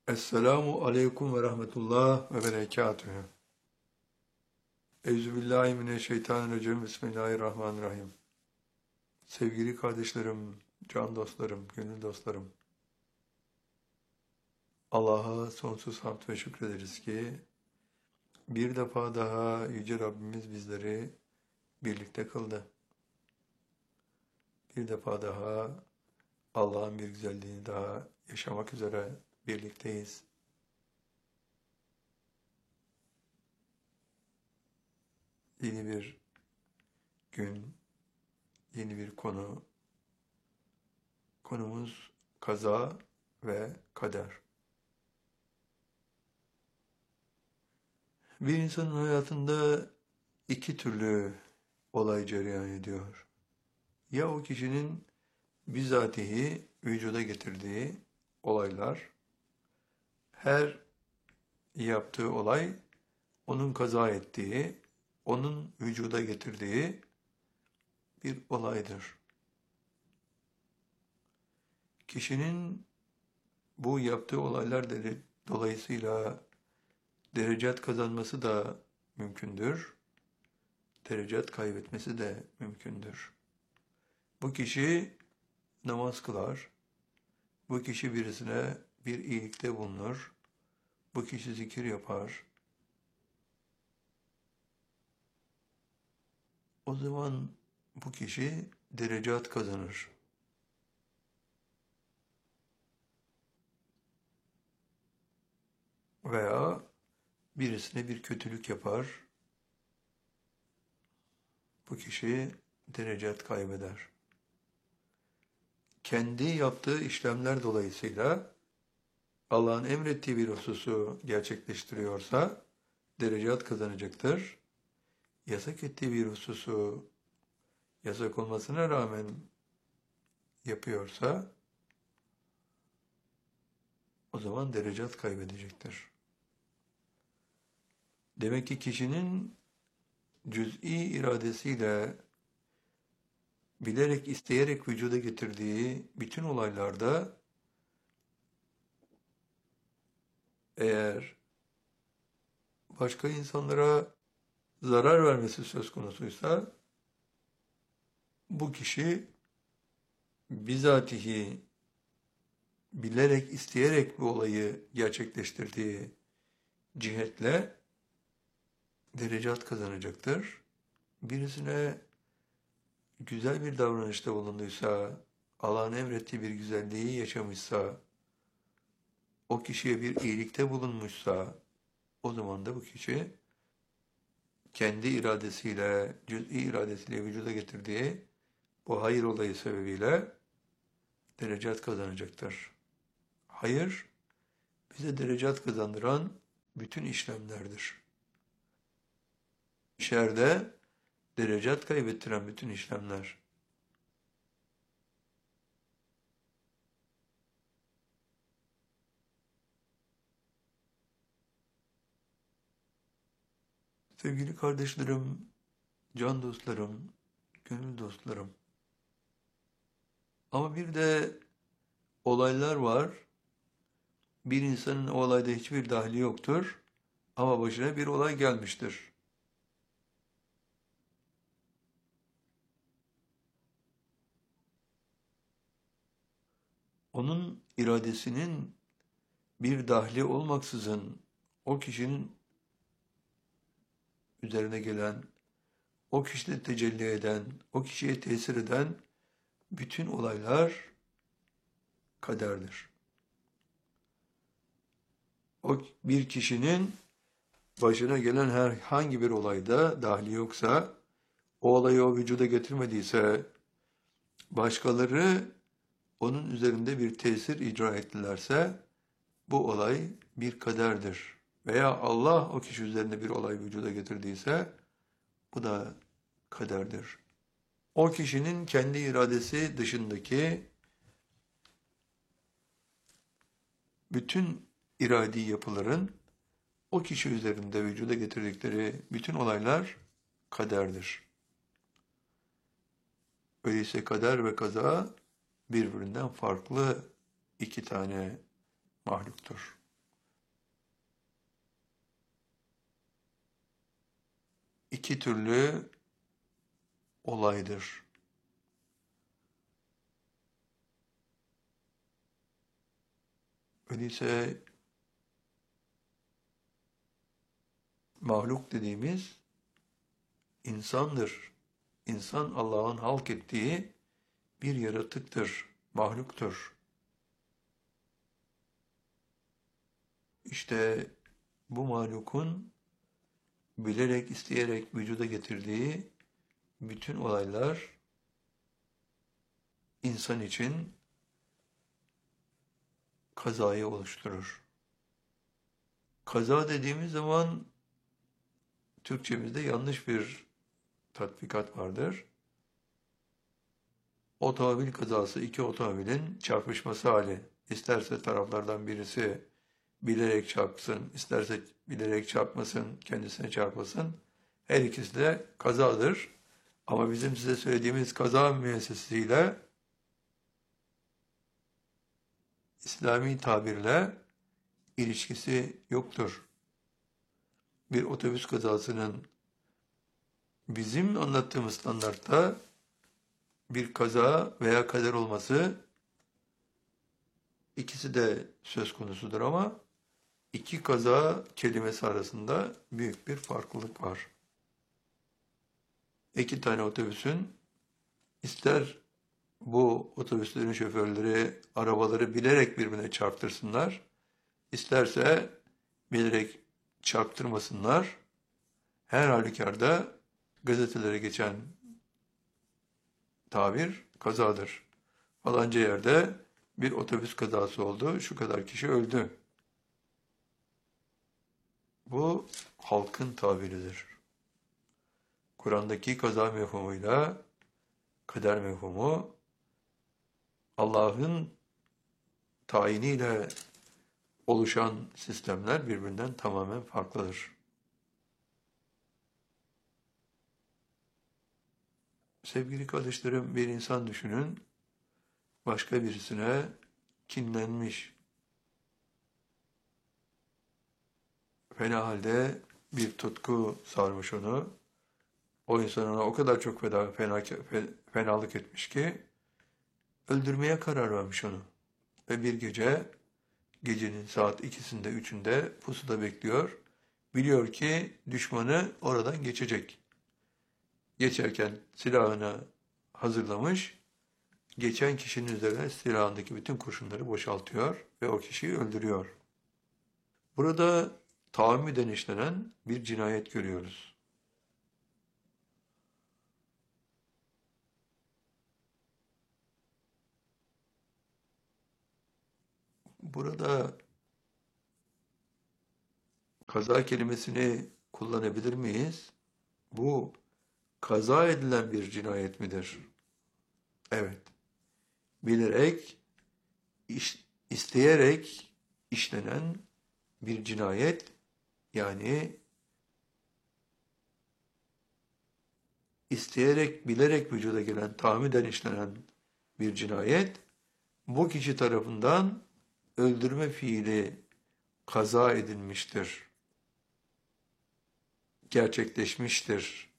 Esselamu aleyküm ve rahmetullah ve berekatühü. Euzubillahimineşşeytanirracim. Bismillahirrahmanirrahim. Sevgili kardeşlerim, can dostlarım, gönül dostlarım. Allah'a sonsuz hamd ve şükrederiz ki bir defa daha Yüce Rabbimiz bizleri birlikte kıldı. Bir defa daha Allah'ın bir güzelliğini daha yaşamak üzere birlikteyiz. Yeni bir gün, yeni bir konu. Konumuz kaza ve kader. Bir insanın hayatında iki türlü olay cereyan ediyor. Ya o kişinin bizatihi vücuda getirdiği olaylar, her yaptığı olay onun kaza ettiği, onun vücuda getirdiği bir olaydır. Kişinin bu yaptığı olaylar dolayısıyla derecat kazanması da mümkündür, derecat kaybetmesi de mümkündür. Bu kişi namaz kılar, bu kişi birisine bir iyilikte bulunur, bu kişi zikir yapar. O zaman bu kişi derecat kazanır. Veya birisine bir kötülük yapar, bu kişi derecat kaybeder. Kendi yaptığı işlemler dolayısıyla Allah'ın emrettiği bir hususu gerçekleştiriyorsa derecat kazanacaktır. Yasak ettiği bir hususu yasak olmasına rağmen yapıyorsa o zaman derecat kaybedecektir. Demek ki kişinin cüz'i iradesiyle bilerek, isteyerek vücuda getirdiği bütün olaylarda eğer başka insanlara zarar vermesi söz konusuysa bu kişi bizatihi bilerek, isteyerek bu olayı gerçekleştirdiği cihetle derecat kazanacaktır. Birisine güzel bir davranışta bulunduysa, Allah'ın emrettiği bir güzelliği yaşamışsa, o kişiye bir iyilikte bulunmuşsa, o zaman da bu kişi kendi iradesiyle, cüz'i iradesiyle vücuda getirdiği bu hayır olayı sebebiyle derecat kazanacaktır. Hayır, bize derecat kazandıran bütün işlemlerdir. Şerde derecat kaybettiren bütün işlemler. Sevgili kardeşlerim, can dostlarım, gönül dostlarım. Ama bir de olaylar var. Bir insanın o olayda hiçbir dahli yoktur. Ama başına bir olay gelmiştir. Onun iradesinin bir dahli olmaksızın o kişinin üzerine gelen, o kişide tecelli eden, o kişiye tesir eden bütün olaylar kaderdir. O bir kişinin başına gelen herhangi bir olayda dahli yoksa, o olayı o vücuda getirmediyse, başkaları onun üzerinde bir tesir icra ettilerse, bu olay bir kaderdir. Veya Allah o kişi üzerinde bir olay vücuda getirdiyse, bu da kaderdir. O kişinin kendi iradesi dışındaki bütün iradi yapıların o kişi üzerinde vücuda getirdikleri bütün olaylar kaderdir. Öyleyse kader ve kaza birbirinden farklı iki tane mahluktur. iki türlü olaydır. Öyleyse mahluk dediğimiz insandır. İnsan Allah'ın halk ettiği bir yaratıktır, mahluktur. İşte bu mahlukun bilerek, isteyerek vücuda getirdiği bütün olaylar insan için kazayı oluşturur. Kaza dediğimiz zaman Türkçemizde yanlış bir tatbikat vardır. Otomobil kazası iki otomobilin çarpışması hali. İsterse taraflardan birisi bilerek çarpsın, isterse bilerek çarpmasın, kendisine çarpmasın. Her ikisi de kazadır. Ama bizim size söylediğimiz kaza müessesesiyle İslami tabirle ilişkisi yoktur. Bir otobüs kazasının bizim anlattığımız standartta bir kaza veya kader olması ikisi de söz konusudur ama iki kaza kelimesi arasında büyük bir farklılık var. İki tane otobüsün ister bu otobüslerin şoförleri arabaları bilerek birbirine çarptırsınlar, isterse bilerek çarptırmasınlar. Her halükarda gazetelere geçen tabir kazadır. Falanca yerde bir otobüs kazası oldu, şu kadar kişi öldü. Bu halkın tabiridir. Kur'an'daki kaza mefhumuyla kader mefhumu Allah'ın tayiniyle oluşan sistemler birbirinden tamamen farklıdır. Sevgili kardeşlerim, bir insan düşünün, başka birisine kinlenmiş, fena halde bir tutku sarmış onu. O insan ona o kadar çok fenalık etmiş ki öldürmeye karar vermiş onu. Ve bir gece, gecenin saat 2'sinde 3'ünde pusuda bekliyor. Biliyor ki düşmanı oradan geçecek. Geçerken silahını hazırlamış, geçen kişinin üzerine silahındaki bütün kurşunları boşaltıyor ve o kişiyi öldürüyor. Burada tahammüden işlenen bir cinayet görüyoruz. Burada kaza kelimesini kullanabilir miyiz? Bu kaza edilen bir cinayet midir? Evet. Bilerek, isteyerek işlenen bir cinayet, yani isteyerek, bilerek vücuda gelen, tahammüden işlenen bir cinayet, bu kişi tarafından öldürme fiili kaza edilmiştir, gerçekleşmiştir.